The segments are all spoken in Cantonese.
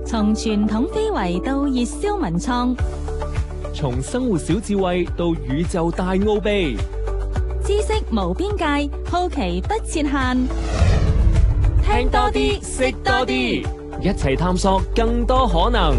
從傳統非遺到熱銷文創， 從生活小智慧到宇宙大奧秘， 知識無邊界，好奇不設限。 聽多啲，識多啲，一齊探索更多可能。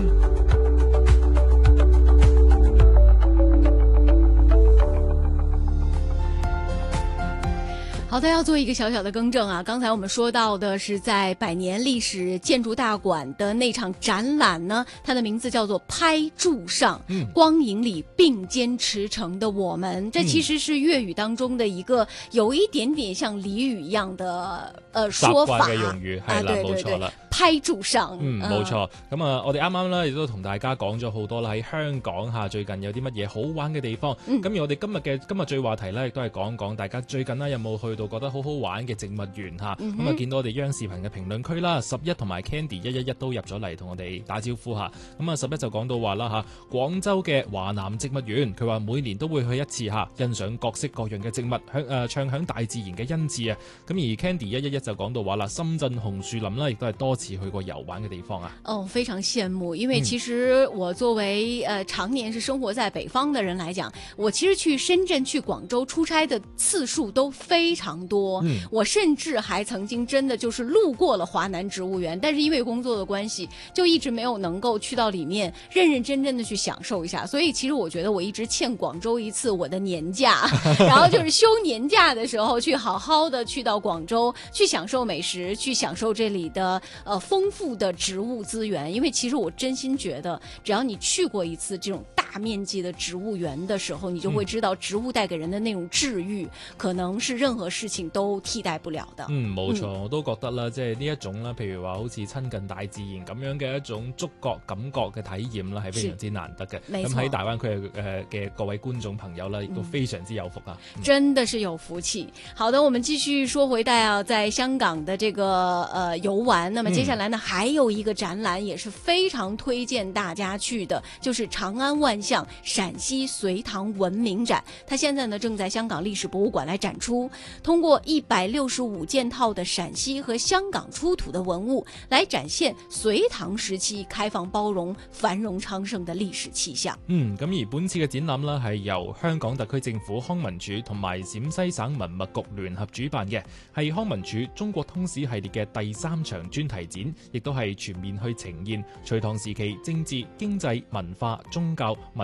好的，要做一个小小的更正啊！刚才我们说到的是在百年历史建筑大馆的那场展览呢，它的名字叫做《拍柱上》，光影里并肩驰骋的我们，这其實是粵語當中的一個有一點點像俚語一樣的說法習慣嘅用語，係啦，冇錯啦。 拍柱上， 冇錯。咁啊，我哋啱啱咧亦都同大家講咗好多啦，喺香港嚇最近有啲乜嘢好玩嘅地方。咁而我哋今日最話題咧，亦都係講講大家最近咧有冇去到覺得好好玩嘅植物園嚇。咁啊，見到我哋央視頻嘅評論區啦，11同埋 Candy 111都入咗嚟同我哋打招呼嚇。咁啊，11就講到話啦嚇，廣州嘅華南植物園，佢話每年都會去一次嚇，欣賞各式各樣嘅植物，暢享大自然嘅恩賜啊。咁而 Candy 111就講到話啦，深圳紅樹林啦，亦都係多次去過遊玩嘅地方啊。 哦，非常羨慕，因為其實我作為常年是生活在北方的人來講，我其實去深圳、去廣州出差的次數都非常多。我甚至還曾經真的就是路過了華南植物園，但是因為工作的關係，就一直沒有能夠去到裏面認認真真的去享受一下。所以其實我覺得我一直欠廣州一次我的年假，然後就是休年假的時候去好好的去到廣州，去享受美食，去享受這裏的豐富的植物資源。因為其實我真心覺得，只要你去過一次這種大面積的植物園的時候，你就會知道植物帶給人的那種治癒，可能是任何事情都替代不了的。 冇錯，我都覺得啦，即係呢一種啦，譬如話好似親近大自然咁樣嘅一種觸覺感覺嘅體驗啦，係非常之難得嘅。咁喺大灣區嘅各位觀眾朋友啦，亦都非常之有福啊！ 真的是有福氣。好的，我們繼續說回到在香港的這個遊玩。那麼接下來呢，還有一個展覽也是非常推薦大家去的，就是長安萬象陝西隋唐文明展。它現在呢正在香港歷史博物館來展出，通過165件套的陝西和香港出土的文物，來展現隋唐時期開放包容、繁榮昌盛的歷史氣象。 咁而本次嘅展覽呢，係由香港特區政府康文署同埋陝西省文物局聯合主辦嘅，係康文署中國通史系列嘅第3場專題展，亦都係全面去呈現隋唐時期政治、經濟、文化、宗教、